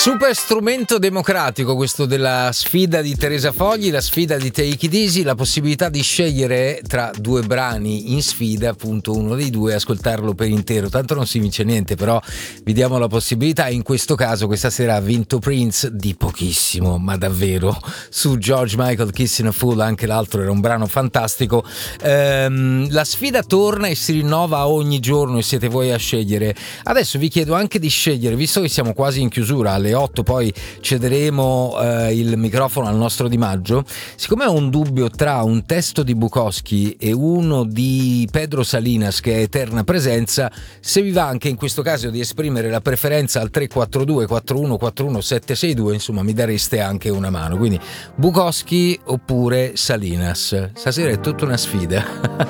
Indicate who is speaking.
Speaker 1: Super strumento democratico questo della sfida di Teresa Fogli, la sfida di Take It Easy, la possibilità di scegliere tra due brani in sfida, appunto uno dei due, ascoltarlo per intero. Tanto non si vince niente, però vi diamo la possibilità. In questo caso questa sera ha vinto Prince di pochissimo, ma davvero, su George Michael Kissing a Fool. Anche l'altro era un brano fantastico. La sfida torna e si rinnova ogni giorno e siete voi a scegliere. Adesso vi chiedo anche di scegliere, visto che siamo quasi in chiusura, alle 8 poi cederemo il microfono al nostro Di Maggio. Siccome ho un dubbio tra un testo di Bukowski e uno di Pedro Salinas, che è Eterna Presenza, se vi va anche in questo caso di esprimere la preferenza al 342 41 41 762, insomma mi dareste anche una mano. Quindi Bukowski oppure Salinas, stasera è tutta una sfida.